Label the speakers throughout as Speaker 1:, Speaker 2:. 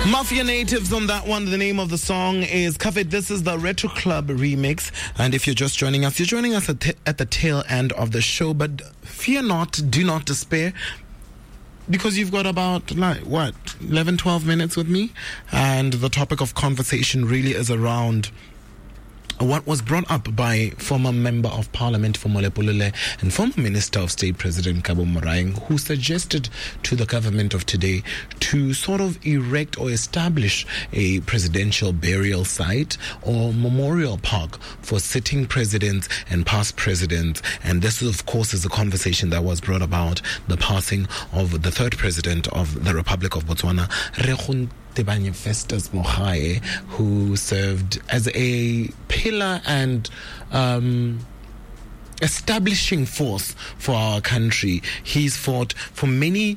Speaker 1: Mafia Natives on that one. The name of the song is Covered. This is the Retro Club remix. And if you're just joining us, you're joining us at the tail end of the show. But fear not, do not despair. Because you've got about, 11, 12 minutes with me. And the topic of conversation really is around what was brought up by former Member of Parliament for Molepolole and former Minister of State President Kabo Moraing, who suggested to the government of today to sort of erect or establish a presidential burial site or memorial park for sitting presidents and past presidents. And this, of course, is a conversation that was brought about the passing of the third president of the Republic of Botswana, Tebanye Festus Mogae, who served as a pillar and establishing force for our country. He's fought for many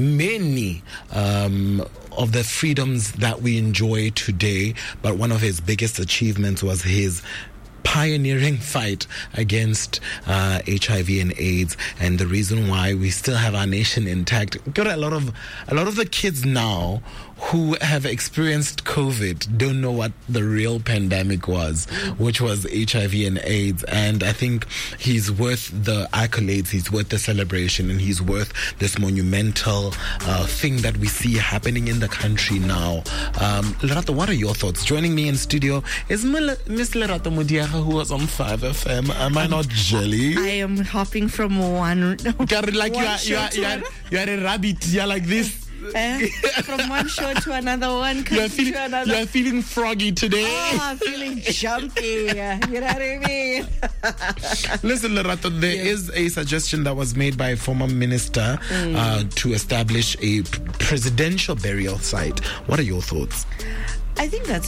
Speaker 1: of the freedoms that we enjoy today, but one of his biggest achievements was his pioneering fight against HIV and AIDS, and the reason why we still have our nation intact. Got a lot of the kids now who have experienced COVID don't know what the real pandemic was, which was HIV and AIDS. And I think he's worth the accolades, he's worth the celebration, and he's worth this monumental thing that we see happening in the country now. Lerato, what are your thoughts? Joining me in studio is Miss Lerato Modiaga, who was on 5FM. Am I not jelly?
Speaker 2: I am hopping from one.
Speaker 1: Like you are a rabbit. You're like this.
Speaker 2: From one show to another, one country to another.
Speaker 1: You're feeling froggy today.
Speaker 2: Oh, I'm feeling jumpy. You know what I mean?
Speaker 1: Listen, Lerato, there is a suggestion that was made by a former minister to establish a presidential burial site. What are your thoughts?
Speaker 2: I think that's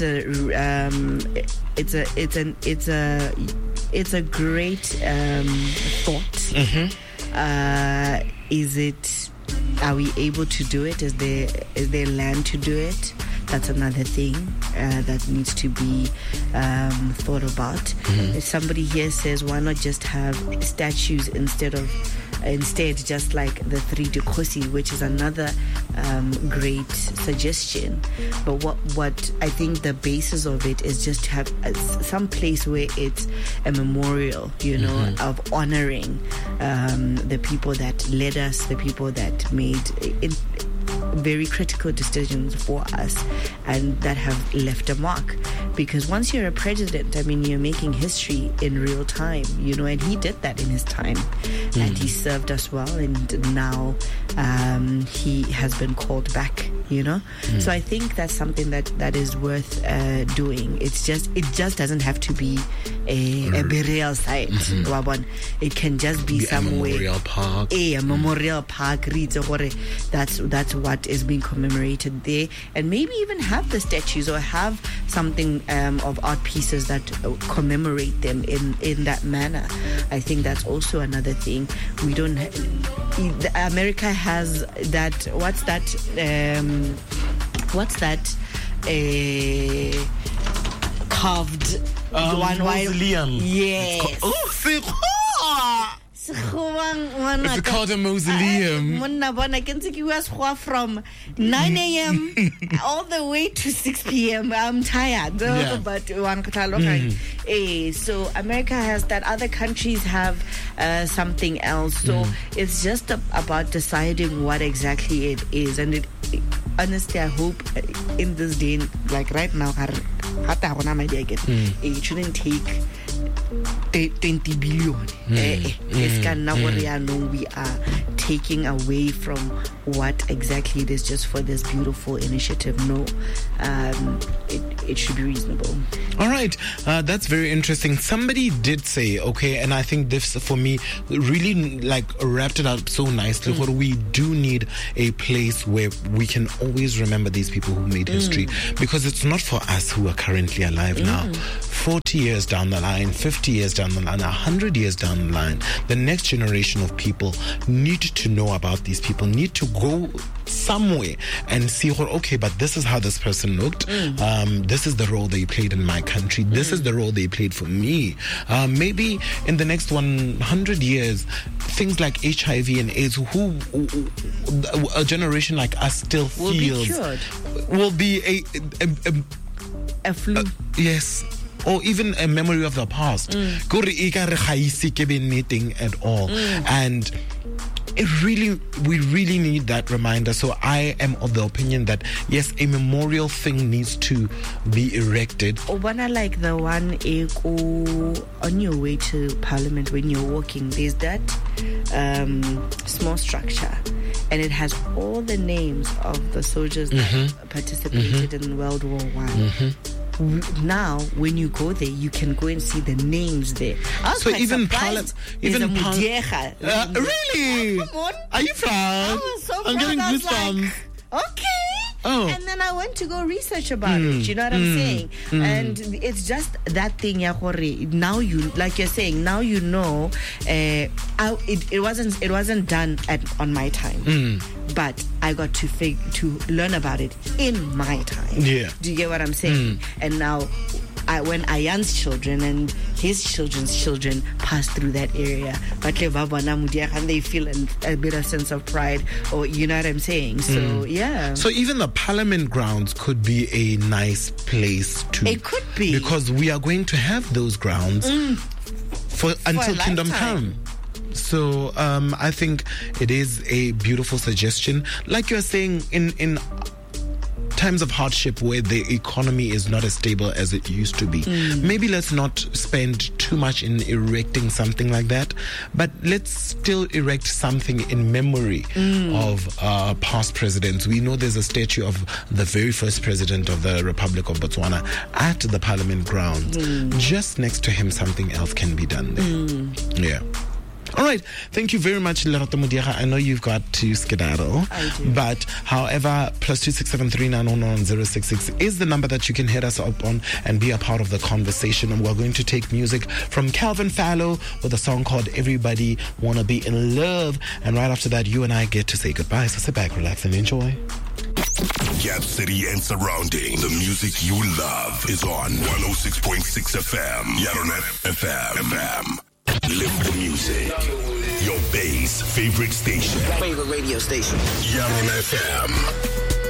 Speaker 2: it's a great thought. Are we able to do it? Is there land to do it? That's another thing that needs to be thought about. If somebody here says, why not just have statues instead just like the 3D Khosi, which is another great suggestion. But what I think the basis of it is just to have some place where it's a memorial, of honoring the people that led us, the people that made very critical decisions for us and that have left a mark. Because once you're a president, you're making history in real time, and he did that in his time. And he served us well, and now he has been called back, So I think that's something that is worth doing. It just doesn't have to be a burial site. It can just be somewhere.
Speaker 1: A memorial park.
Speaker 2: A memorial park. That's what is being commemorated there. And maybe even have the statues or have something of art pieces that commemorate them in that manner. I think that's also another thing. We don't. America has that. What's that? Carved
Speaker 1: mausoleum.
Speaker 2: Yes.
Speaker 1: It's called a mausoleum.
Speaker 2: From 9 a.m. all the way to 6 p.m. I'm tired. But so America has that. Other countries have something else. So it's just about deciding what exactly it is. And honestly, I hope in this day, like right now, it shouldn't take 20 billion. We are taking away from what exactly it is just for this beautiful initiative. No, it should be reasonable.
Speaker 1: All right, that's very interesting. Somebody did say, okay, and I think this for me really wrapped it up so nicely. What we do need a place where we can always remember these people who made history, because it's not for us who are currently alive now. 40 years down the line, 50 years down the line, 100 years down the line, the next generation of people need to know about these people, need to go somewhere and see, okay, but this is how this person looked. This is the role they played in my country. This is the role they played for me. Maybe in the next 100 years, things like HIV and AIDS, a generation like us still feels will be
Speaker 2: a flu.
Speaker 1: Yes. Or even a memory of the past. At all. And we really need that reminder. So I am of the opinion that yes, a memorial thing needs to be erected.
Speaker 2: Obana, like the one on your way to Parliament when you're walking, there's that small structure, and it has all the names of the soldiers that participated in World War I. Now, when you go there, you can go and see the names there.
Speaker 1: So even Parliament,
Speaker 2: really?
Speaker 1: Oh, come on. Are you proud? I'm getting goosebumps.
Speaker 2: Okay.
Speaker 1: Oh.
Speaker 2: And then I went to go research about it. You know what I'm saying? And it's just that thing, now you, like you're saying, now you know. It wasn't done on my time, but I got to learn about it in my time.
Speaker 1: Yeah.
Speaker 2: Do you get what I'm saying? And now, when Ayan's children and his children's children pass through that area, and they feel a bit of sense of pride, or you know what I'm saying? So yeah.
Speaker 1: So even the Parliament grounds could be a nice place to.
Speaker 2: It could be,
Speaker 1: because we are going to have those grounds until Kingdom Come. So I think it is a beautiful suggestion. Like you're saying, in times of hardship where the economy is not as stable as it used to be, maybe let's not spend too much in erecting something like that, but let's still erect something in memory of past presidents. We know there's a statue of the very first president of the Republic of Botswana at the Parliament grounds. Just next to him, something else can be done there. Yeah. All right. Thank you very much, Lerato Modiega. I know you've got to skedaddle.
Speaker 2: I do.
Speaker 1: But, however, +26739091066 is the number that you can hit us up on and be a part of the conversation. And we're going to take music from Calvin Fallow with a song called Everybody Wanna Be in Love. And right after that, you and I get to say goodbye. So sit back, relax, and enjoy.
Speaker 3: Cap City and surrounding. The music you love is on 106.6 FM. Yaronet FM. Live the music. Your Bay's favorite station.
Speaker 4: Favorite radio station.
Speaker 3: Yaron FM.